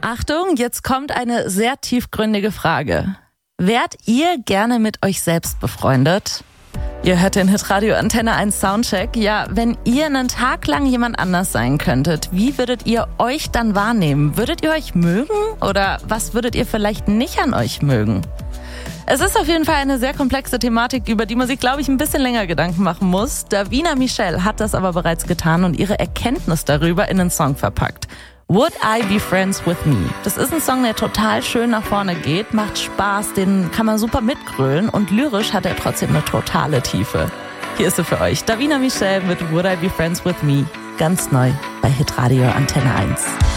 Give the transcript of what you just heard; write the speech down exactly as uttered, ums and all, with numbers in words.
Achtung, jetzt kommt eine sehr tiefgründige Frage. Wärt ihr gerne mit euch selbst befreundet? Ihr hört den Hitradio Antenne eins Soundcheck. Ja, wenn ihr einen Tag lang jemand anders sein könntet, wie würdet ihr euch dann wahrnehmen? Würdet ihr euch mögen oder was würdet ihr vielleicht nicht an euch mögen? Es ist auf jeden Fall eine sehr komplexe Thematik, über die man sich, glaube ich, ein bisschen länger Gedanken machen muss. Davina Michelle hat das aber bereits getan und ihre Erkenntnis darüber in einen Song verpackt. Would I Be Friends With Me? Das ist ein Song, der total schön nach vorne geht, macht Spaß, den kann man super mitgrölen und lyrisch hat er trotzdem eine totale Tiefe. Hier ist sie für euch, Davina Michelle mit Would I Be Friends With Me, ganz neu bei Hitradio Antenne eins.